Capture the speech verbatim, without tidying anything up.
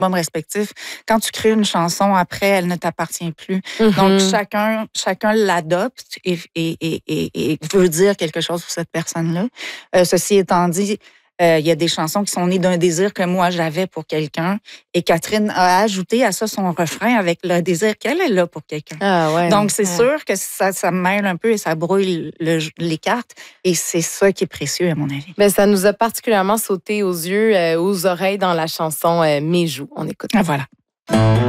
albums respectifs, quand tu crées une chanson, après, elle ne t'appartient plus. Mm-hmm. Donc, chacun, chacun l'adopte et, et, et, et, et veut dire quelque chose pour cette personne-là. Euh, ceci étant dit, euh, il y a des chansons qui sont nées d'un désir que moi, j'avais pour quelqu'un. Et Catherine a ajouté à ça son refrain avec le désir qu'elle est là pour quelqu'un. Ah ouais. Donc, c'est ouais. sûr que ça, ça mêle un peu et ça brouille le, les cartes. Et c'est ça qui est précieux, à mon avis. Mais ça nous a particulièrement sauté aux yeux, euh, aux oreilles dans la chanson euh, Mes joues. On écoute. Ah, voilà.